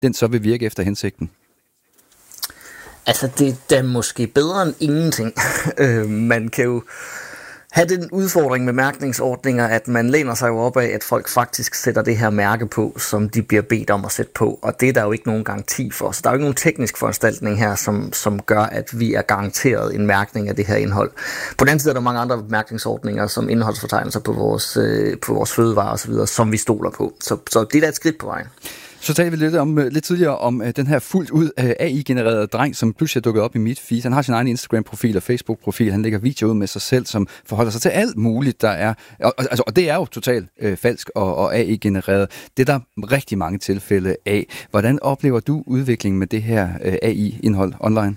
den så vil virke efter hensigten? Altså, det er da måske bedre end ingenting. Man kan jo have den udfordring med mærkningsordninger, at man læner sig jo op af, at folk faktisk sætter det her mærke på, som de bliver bedt om at sætte på, og det er der jo ikke nogen garanti for. Så der er jo ikke nogen teknisk foranstaltning her, som gør, at vi er garanteret en mærkning af det her indhold. På den anden side er der mange andre mærkningsordninger, som indholdsfortegnelser på vores fødevarer osv., som vi stoler på. Så det er da et skridt på vejen. Så talte vi lidt tidligere om den her fuldt ud AI-genererede dreng, som pludselig er dukket op i mit feed. Han har sin egen Instagram-profil og Facebook-profil. Han lægger videoer ud med sig selv, som forholder sig til alt muligt, der er. Og det er jo totalt falsk og AI-genereret. Det er der rigtig mange tilfælde af. Hvordan oplever du udviklingen med det her AI-indhold online?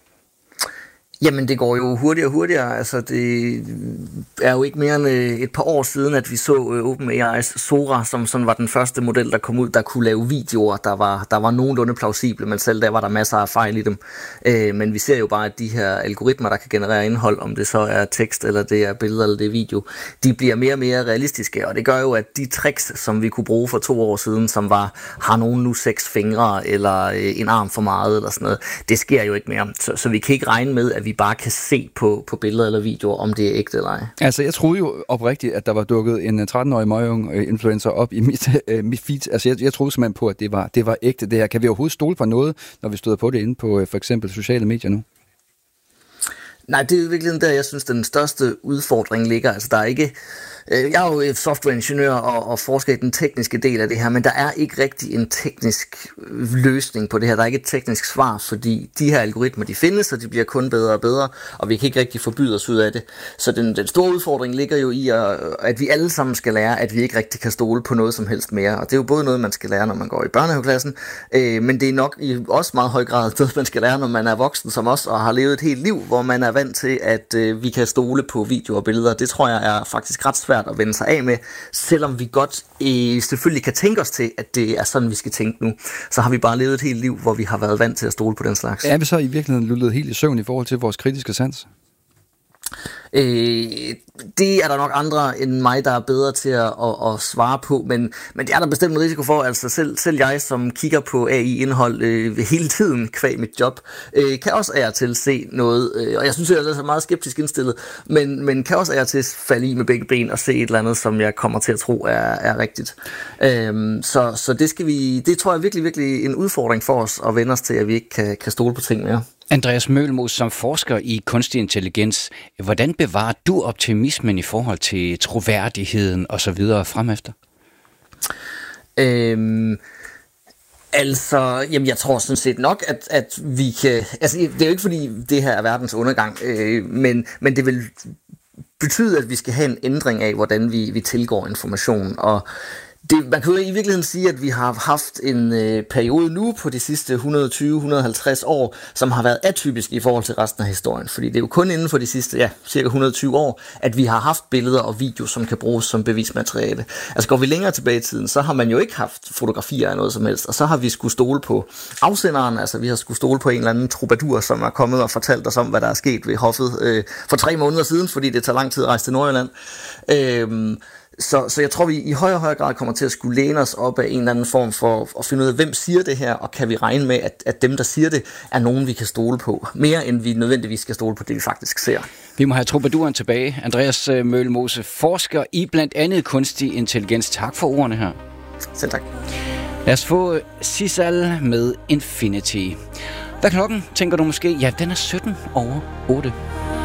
Jamen, det går jo hurtigere og hurtigere. Altså, det er jo ikke mere end et par år siden, at vi så OpenAI's Sora, som sådan var den første model, der kom ud, der kunne lave videoer, der var nogenlunde plausible, men selv der var der masser af fejl i dem. Men vi ser jo bare, at de her algoritmer, der kan generere indhold, om det så er tekst, eller det er billeder, eller det er video, de bliver mere og mere realistiske, og det gør jo, at de tricks, som vi kunne bruge for 2 år siden, som var, har nogen nu 6 fingre, eller en arm for meget, eller sådan noget, det sker jo ikke mere. Så vi kan ikke regne med, at vi bare kan se på billeder eller videoer, om det er ægte eller ej. Altså, jeg troede jo oprigtigt, at der var dukket en 13-årig møgung-influencer op i mit feed. Altså, jeg troede simpelthen på, at det var ægte det her. Kan vi overhovedet stole på noget, når vi støder på det inde på for eksempel sociale medier nu? Nej, det er jo virkelig der, jeg synes, den største udfordring ligger. Altså, der er ikke... Jeg er jo softwareingeniør og forsker i den tekniske del af det her, men der er ikke rigtig en teknisk løsning på det her. Der er ikke et teknisk svar, fordi de her algoritmer, de findes, og de bliver kun bedre og bedre, og vi kan ikke rigtig forbyde os ud af det. Så den store udfordring ligger jo i, at vi alle sammen skal lære, at vi ikke rigtig kan stole på noget som helst mere. Og det er jo både noget, man skal lære, når man går i børnehaveklassen, men det er nok i også meget høj grad noget, man skal lære, når man er voksen som os, og har levet et helt liv, hvor man er vant til, at vi kan stole på videoer og billeder. Det tror jeg er faktisk ret svært at vende sig af med, selvom vi godt selvfølgelig kan tænke os til, at det er sådan, vi skal tænke nu. Så har vi bare levet et helt liv, hvor vi har været vant til at stole på den slags. Er vi så i virkeligheden lullet helt i søvn i forhold til vores kritiske sans? Det er der nok andre end mig, der er bedre til at svare på, men det er der bestemt en risiko for. Altså selv jeg, som kigger på AI-indhold hele tiden kvæg mit job, kan også af og til se noget, og jeg synes, jeg er meget skeptisk indstillet, men kan også af og til falde i med begge ben og se et eller andet, som jeg kommer til at tro er rigtigt. Så det tror jeg virkelig en udfordring for os at vende os til, at vi ikke kan stole på ting mere. Andreas Møhlmose, som forsker i kunstig intelligens, hvordan bevarer du optimismen i forhold til troværdigheden og så videre fremefter? Jamen jeg tror sådan set nok, at vi kan... Altså, det er jo ikke fordi, det her er verdens undergang, men det vil betyde, at vi skal have en ændring af, hvordan vi tilgår information, og man kan jo i virkeligheden sige, at vi har haft en periode nu på de sidste 120-150 år, som har været atypisk i forhold til resten af historien. Fordi det er jo kun inden for de sidste cirka 120 år, at vi har haft billeder og video, som kan bruges som bevismateriale. Altså går vi længere tilbage i tiden, så har man jo ikke haft fotografier af noget som helst, og så har vi skulle stole på afsenderen, altså vi har skulle stole på en eller anden troubadour, som er kommet og fortalt os om, hvad der er sket ved hoffet for 3 måneder siden, fordi det tager lang tid at rejse til Nordjylland. Så jeg tror, vi i højere og højere grad kommer til at skulle læne os op af en eller anden form for at finde ud af, hvem siger det her, og kan vi regne med, at dem, der siger det, er nogen, vi kan stole på, mere end vi nødvendigvis skal stole på det, vi faktisk ser. Vi må have troubadouren tilbage. Andreas Møhlmose, forsker i blandt andet kunstig intelligens. Tak for ordene her. Selv tak. Lad os få Sisal med Infinity. Hvad klokken, tænker du måske? Ja, den er 17:07.